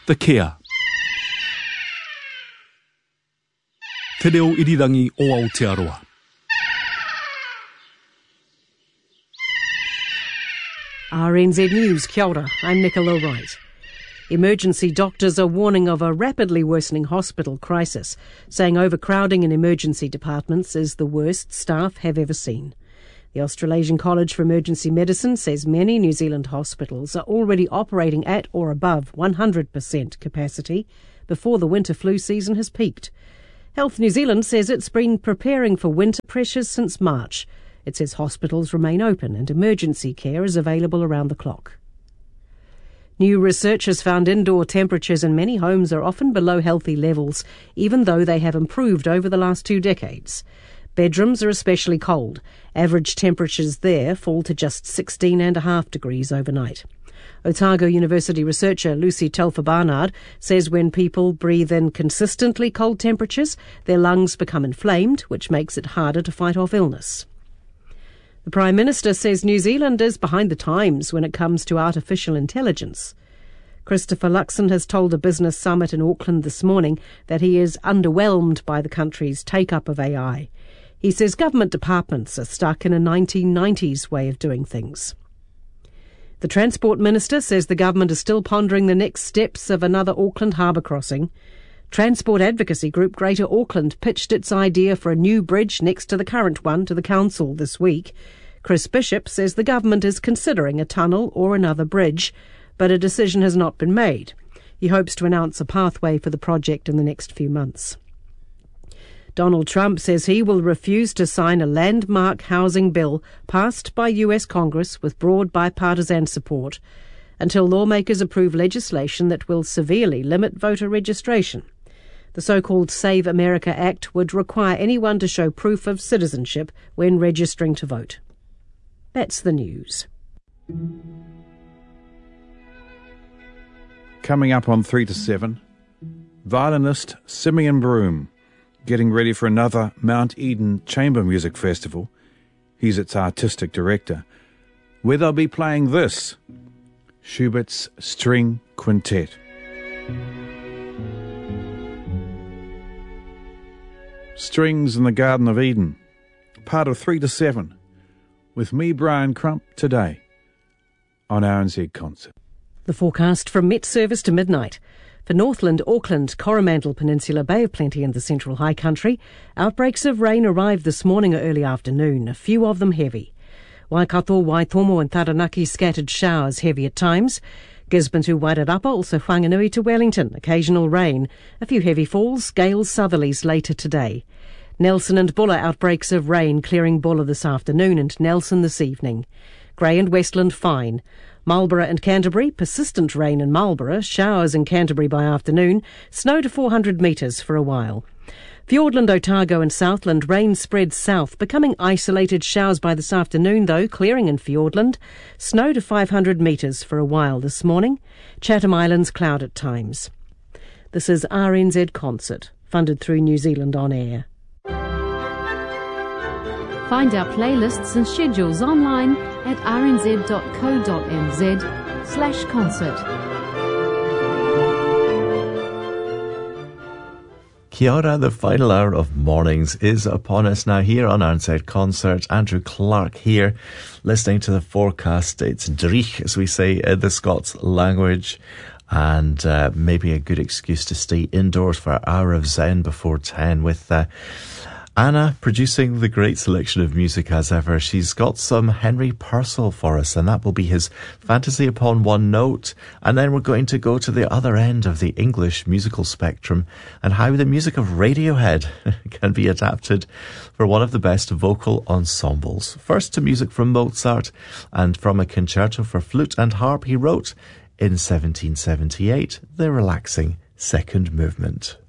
the Kea. Te reo irirangi o Aotearoa. RNZ News, kia ora, I'm Nicola Wright. Emergency doctors are warning of a rapidly worsening hospital crisis, saying overcrowding in emergency departments is the worst staff have ever seen. The Australasian College for Emergency Medicine says many New Zealand hospitals are already operating at or above 100% capacity before the winter flu season has peaked. Health New Zealand says it's been preparing for winter pressures since March. It says hospitals remain open and emergency care is available around the clock. New research has found indoor temperatures in many homes are often below healthy levels, even though they have improved over the last 2 decades. Bedrooms are especially cold. Average temperatures there fall to just 16.5 degrees overnight. Otago University researcher Lucy Telfer-Barnard says when people breathe in consistently cold temperatures, their lungs become inflamed, which makes it harder to fight off illness. The Prime Minister says New Zealand is behind the times when it comes to artificial intelligence. Christopher Luxon has told a business summit in Auckland this morning that he is underwhelmed by the country's take-up of AI. He says government departments are stuck in a 1990s way of doing things. The Transport Minister says the government is still pondering the next steps of another Auckland harbour crossing. Transport advocacy group Greater Auckland pitched its idea for a new bridge next to the current one to the council this week. Chris Bishop says the government is considering a tunnel or another bridge, but a decision has not been made. He hopes to announce a pathway for the project in the next few months. Donald Trump says he will refuse to sign a landmark housing bill passed by US Congress with broad bipartisan support until lawmakers approve legislation that will severely limit voter registration. The so-called Save America Act would require anyone to show proof of citizenship when registering to vote. That's the news. Coming up on 3 to 7, violinist Simeon Broom getting ready for another Mount Eden Chamber Music Festival. He's its artistic director, where they'll be playing this, Schubert's String Quintet. Strings in the Garden of Eden, part of 3 to 7, with me, Brian Crump, today on RNZ Concert. The forecast from Met Service to midnight. For Northland, Auckland, Coromandel Peninsula, Bay of Plenty and the Central High Country, outbreaks of rain arrived this morning or early afternoon, a few of them heavy. Waikato, Waitomo and Taranaki scattered showers, heavy at times. Gisborne to Wairarapa, also Whanganui to Wellington, occasional rain. A few heavy falls, gales, southerlies later today. Nelson and Buller, outbreaks of rain, clearing Buller this afternoon and Nelson this evening. Grey and Westland, fine. Marlborough and Canterbury, persistent rain in Marlborough, showers in Canterbury by afternoon, snow to 400 metres for a while. Fiordland, Otago and Southland, rain spreads south, becoming isolated showers by this afternoon though, clearing in Fiordland. Snow to 500 metres for a while this morning. Chatham Islands, cloud at times. This is RNZ Concert, funded through New Zealand On Air. Find our playlists and schedules online at rnz.co.nz/concert. Kia ora, the final hour of mornings is upon us now here on RNZ Concert. Andrew Clark here, listening to the forecast. It's dreich, as we say in the Scots language, and maybe a good excuse to stay indoors for an hour of Zen before 10 with Anna producing the great selection of music as ever. She's got some Henry Purcell for us, and that will be his Fantasy Upon One Note. And then we're going to go to the other end of the English musical spectrum and how the music of Radiohead can be adapted for one of the best vocal ensembles. First to music from Mozart, and from a concerto for flute and harp he wrote in 1778, the relaxing second movement.